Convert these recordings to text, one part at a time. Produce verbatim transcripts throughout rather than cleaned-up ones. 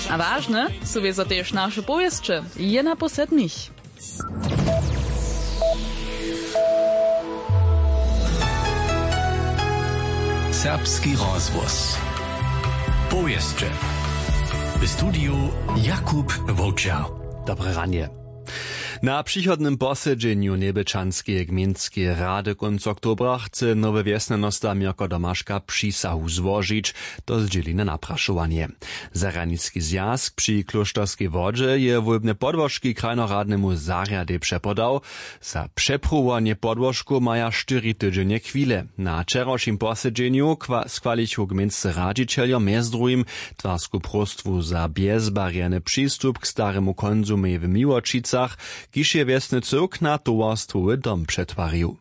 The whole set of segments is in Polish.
A ważne, sobie za też nasze powieście, je na posedmich. Serbski rozgłos. Powieście. W studiu Jakub Wołczał. Dobre ranie. Na przychodnym posiedzeniu Niebečanskiej gminskiej rady konc oktobra chce nowe wiesnenosta Mirko Domaszka przysahu złożyć, to zdzieli na napraszowanie. Zaranicki zjazd przy Klosztorskiej wodzie je wólbne podłożki krajnoradnemu zariady przepodał. Za przepróbowanie podłożku maja cztery tydzienie chwile. Na wczorajszym posiedzeniu skwalichu gminscy radzicieljo mez drugim twarsku prostwu za bezbarierny przystup k staremu konzumie w Miłočicach, kiż je wiesny cyrk na towarstwowy dom przetwarił.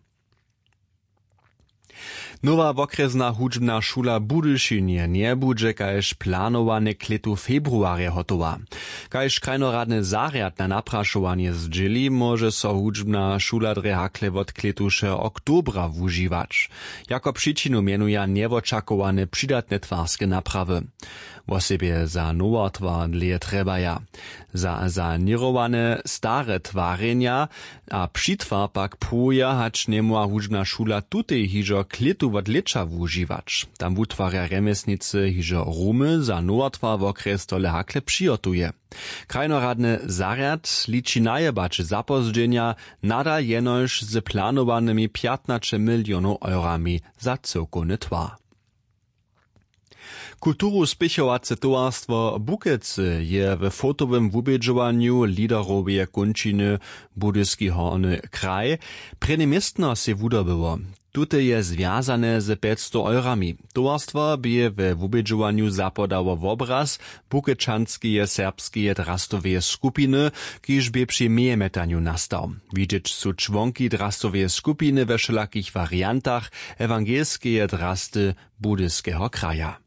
Nowa wokrezna hudźbna šula Budyšinie nie budże kaž planowane k letu februarja hotowa. Kaž krajnoradny zariad na napraszowanie zdzieli, może so hudźbna šula drehakle wot kletuše oktobra wužiwać. Jako przyczynu mienuje niewočakowane przydatne twarskie naprawy. Wo siebie za nowa twa dlje trebaja. Za zanirowane stare twarenia a přitwar pak pruja hać niemua hudźbna šula tutej hižo kletu wot lecza wužiwać. Tam wutwarja remesnicy hižo rumy za nowa twa wokres tole hakle přijotuje. Krajnoradny zariad liczy najebacze zapozdźenia nadal jenož z planowanymi piętnaście milionów eurami za cyrkowny twar. Kulturu spěchovace towarstwo Bukecy je w fotowym wubědžovanju liderowie kunčiny Budyski horny kraj prenimistno se wudobyło. Tute je związane z pięćset eurami. Towarstwo by w wubědžovanju zapodało w obraz bukečanskie serbskie drastowe skupiny, kiż by przy miejemetaniu nastał. Widzieć su członki drastowe skupiny we wszelakich wariantach ewangelskie drasty Budyskiego kraja.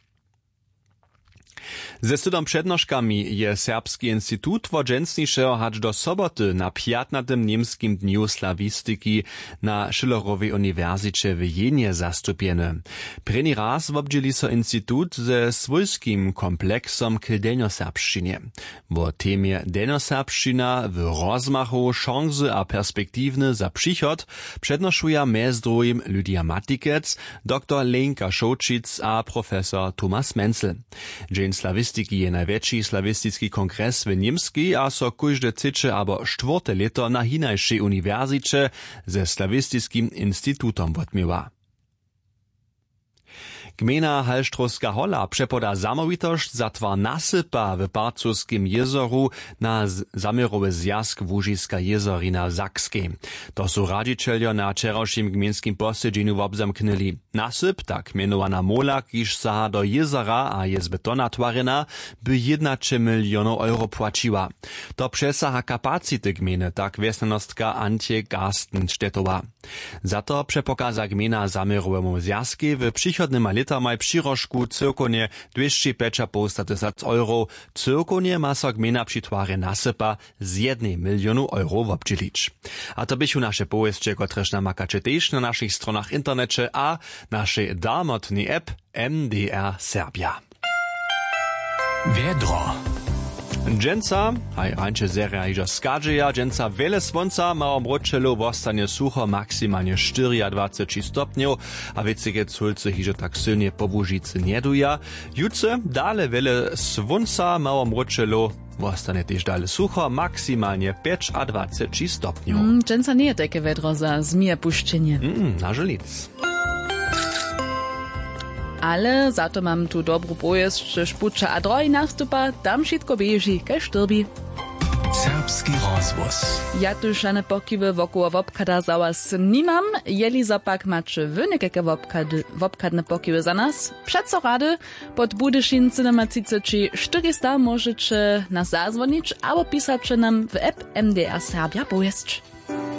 Ze studom przednoszkami je Serbski Instytut wodźensnišeho hać do soboty na piętnastym niemskim dniu slawistyki na Schillerowej Uniwersycie w Jenie zastupieny. Preni raz wobdzieli so Instytut ze swojskim kompleksom k denioserbszczynie. Wo temie denioserbszczyna w rozmachu, szanse a perspektiwny za przychod przednoszuje mez drugim Lydia Matikec, doktor Lenka Šočic a profesor Thomas Menzel. Dzień slawistyki je największy slawistycki kongres w Niemskiej, a so kóżde cycze abo czwarte leto na hinajszej uniwersycie ze slawistycznym instytutom wotmiewa. Gmina Halštrovska Hola przepoda zamowitość za twar nasypa w Parcuskim jezoru na zamiarowy zjazd Łužiska jezorina Zakskiej. To su radzicieljo na wczorajszym gminskim posiedzeniu wobzamknęli. Nasyp, tak mianowana mola, kiż saha do jezora a je z betona twarena, by jedenaście milionów euro płaciła. To przesaha kapacity gminy, tak wiesnanostka Antje Garstenstedtowa. Za to przepokaza gmina zamiarowemu zjazki w przychodnym leta maj přirožku cyrkonie dwieście päťdesiat tysięcy euro. Cyrkonie ma so gmina przy twarze nasypa z jednej milionu euro wobdzielić. A to bychu nasze powieście, kotreż namakacie też na naszych stronach internecie a naszej darmotnej app M D R Serbia. Wiedro. Dżęca, haj rańcze seria iżo skadżeja, dżęca wiele słonca, małom roczelu wostanie sucho, maksymalnie dwadzieścia cztery stopniów, a wiecige culce iżo tak silnie po Łužicy nie duja. Jutce dale wiele słonca, małom roczelu wostanie też dale sucho, maksymalnie dwadzieścia pięć stopniów. Mm, dżęca nie je takie wedro za zmije puszczenie. Mm, na żelic. Ale za to mam tu dobru pojezd, że szpucza a droj nastupa, tam wszystko bieži, kaj štyrbi. Serbski rozgłos. Ja tu šane pokiwy wokół wopkada za was nimam, jeli zapak macie wy nekake wopkadne pokiwy za nas. Przeco rady, pod Budyšin siedemdziesiąt czterysta możecie nas zadzwonić, albo pisać nam w app M D R Serbia pojezd.